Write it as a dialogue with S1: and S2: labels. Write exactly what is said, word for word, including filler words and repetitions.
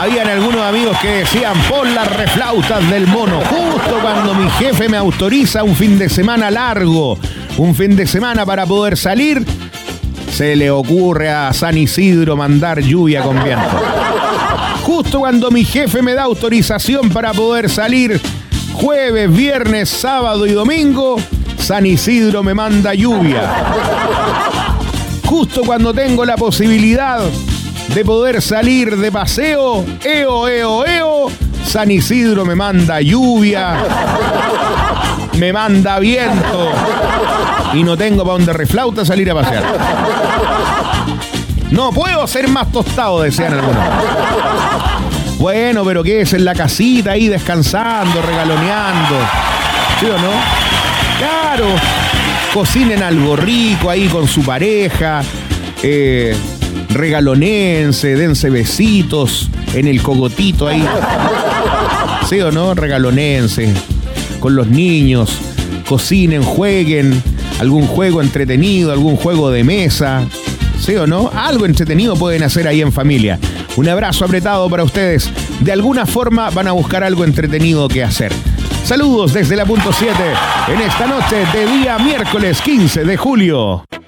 S1: Habían algunos amigos que decían, pon las reflautas del mono, justo cuando mi jefe me autoriza un fin de semana largo, un fin de semana para poder salir, se le ocurre a San Isidro mandar lluvia con viento. Justo cuando mi jefe me da autorización para poder salir jueves, viernes, sábado y domingo, San Isidro me manda lluvia. Justo cuando tengo la posibilidad de poder salir de paseo, eo, eo, eo, San Isidro me manda lluvia, me manda viento y no tengo para donde reflauta salir a pasear. No puedo ser más tostado, decían algunos. Bueno, pero ¿qué es? En la casita ahí descansando, regaloneando. ¿Sí o no? Claro. Cocinen algo rico ahí con su pareja. Eh, regalonense, dense besitos en el cogotito ahí. ¿Sí o no? Regalonense. Con los niños. Cocinen, jueguen. Algún juego entretenido, algún juego de mesa. ¿Sí o no? Algo entretenido pueden hacer ahí en familia. Un abrazo apretado para ustedes. De alguna forma van a buscar algo entretenido que hacer. Saludos desde la punto siete en esta noche de día miércoles quince de julio.